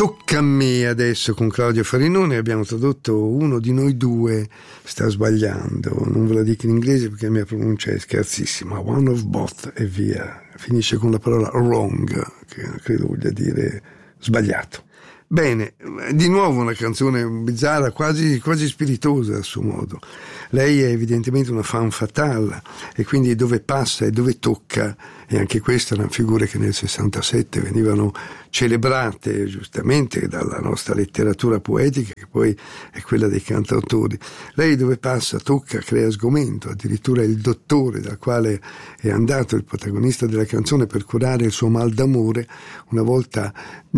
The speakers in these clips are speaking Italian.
Tocca a me adesso con Claudio Farinoni. Abbiamo tradotto Uno di noi due sta sbagliando, non ve la dico in inglese perché la mia pronuncia è scarsissima, one of both e via, finisce con la parola wrong, che credo voglia dire sbagliato. Bene, di nuovo una canzone bizzarra, quasi spiritosa a suo modo. Lei è evidentemente una femme fatale e quindi dove passa e dove tocca, e anche queste erano figure che nel 67 venivano celebrate giustamente dalla nostra letteratura poetica, che poi è quella dei cantautori. Lei dove passa, tocca, crea sgomento, addirittura il dottore dal quale è andato il protagonista della canzone per curare il suo mal d'amore, una volta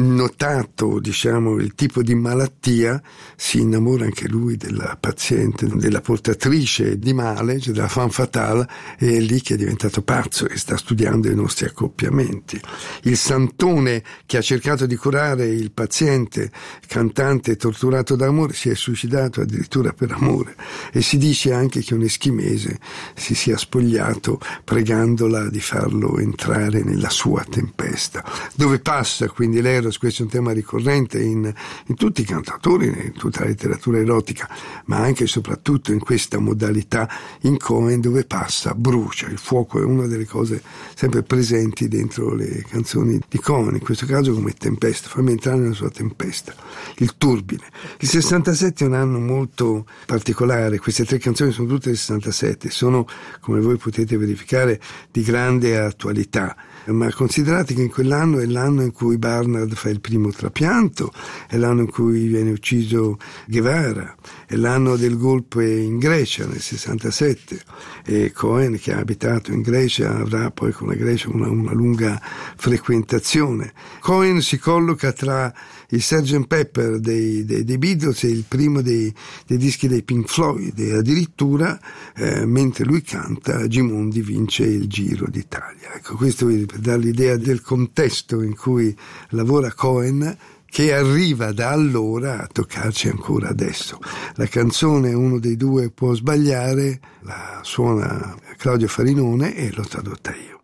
notato, diciamo, il tipo di malattia, si innamora anche lui della paziente, della portatrice di male, cioè della femme fatale, e è lì che è diventato pazzo e sta studiando i nostri accoppiamenti. Il santone che ha cercato di curare il paziente cantante torturato d'amore si è suicidato addirittura per amore, e si dice anche che un eschimese si sia spogliato pregandola di farlo entrare nella sua tempesta. Dove passa quindi l'eros, questo è un tema ricorrente in tutti i cantautori, in tutta la letteratura erotica, ma anche e soprattutto in questa modalità in Cohen, dove passa brucia. Il fuoco è una delle cose sempre presenti dentro le canzoni di Cohen, in questo caso come tempesta, fammi entrare nella sua tempesta, il turbine. Il 67 è un anno molto particolare, queste tre canzoni sono tutte del 67, sono, come voi potete verificare, di grande attualità, ma considerate che in quell'anno è l'anno in cui Barnard fa il primo trapianto, è l'anno in cui viene ucciso Guevara, è l'anno del golpe in Grecia nel 67, e Cohen, che ha abitato in Grecia, avrà poi con la Grecia una lunga frequentazione. Cohen si colloca tra il Sgt. Pepper dei Beatles e il primo dei dischi dei Pink Floyd, e addirittura mentre lui canta Gimondi vince il Giro d'Italia. Ecco, questo per dare l'idea del contesto in cui lavora Cohen, che arriva da allora a toccarci ancora adesso. La canzone Uno dei due può sbagliare, la suona Claudio Farinone e l'ho tradotta io.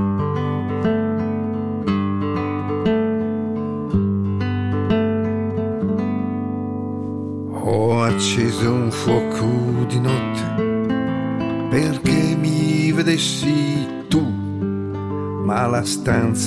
Ho acceso un fuoco di notte perché mi vedessi tu, ma la stanza